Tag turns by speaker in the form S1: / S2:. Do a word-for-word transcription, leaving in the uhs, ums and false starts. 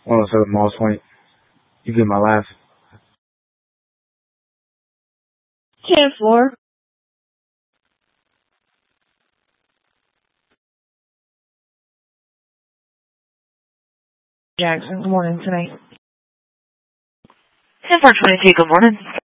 S1: one oh seven Moss Point. You get my last.
S2: ten four. Jackson, good morning tonight.
S3: ten four twenty-two, good morning.